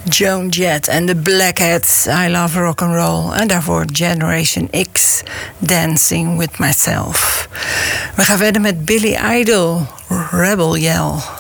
Joan Jett en de Blackheads, I Love Rock and Roll. En daarvoor Generation X, Dancing with Myself. We gaan verder met Billy Idol, Rebel Yell.